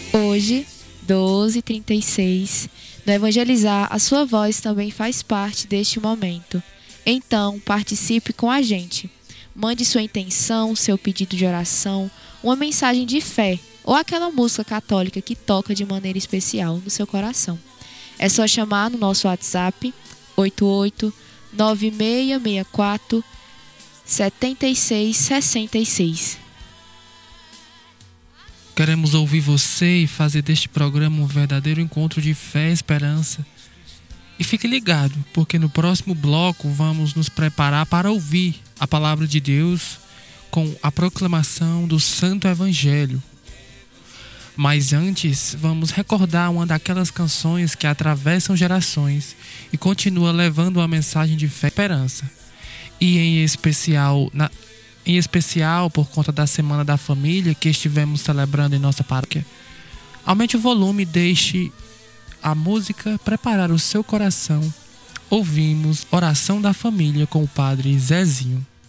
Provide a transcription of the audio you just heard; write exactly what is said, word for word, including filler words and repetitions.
Hoje, doze e trinta e seis, no Evangelizar, a sua voz também faz parte deste momento. Então, participe com a gente. Mande sua intenção, seu pedido de oração, uma mensagem de fé ou aquela música católica que toca de maneira especial no seu coração. É só chamar no nosso WhatsApp oito oito nove seis seis quatro sete seis seis seis. Queremos ouvir você e fazer deste programa um verdadeiro encontro de fé e esperança. E fique ligado, porque no próximo bloco vamos nos preparar para ouvir a palavra de Deus com a proclamação do Santo Evangelho. Mas antes, vamos recordar uma daquelas canções que atravessam gerações e continua levando uma mensagem de fé e esperança. E em especial, na, em especial por conta da Semana da Família que estivemos celebrando em nossa paróquia, aumente o volume e deixe a música preparar o seu coração. Ouvimos Oração da Família com o Padre Zezinho.